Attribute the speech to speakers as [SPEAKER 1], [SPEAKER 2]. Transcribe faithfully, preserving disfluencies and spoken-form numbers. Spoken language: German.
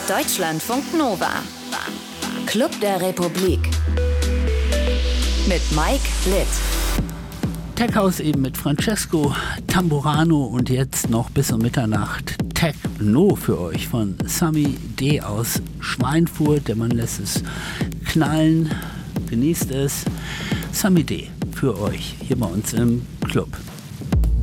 [SPEAKER 1] Deutschlandfunk Nova. Club der Republik. Mit Mike Litt.
[SPEAKER 2] Tech House eben mit Francesco Tamburano und jetzt noch bis um Mitternacht Techno für euch von Sammy D. aus Schweinfurt. Der Mann lässt es knallen, genießt es. Sammy D. für euch hier bei uns im Club.